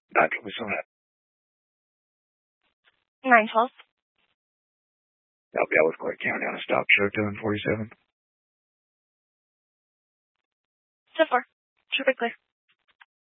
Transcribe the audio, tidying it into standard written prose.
we saw that. 912. That'll be Ellis Clark County on a stop show 247. So far. Traffic clear.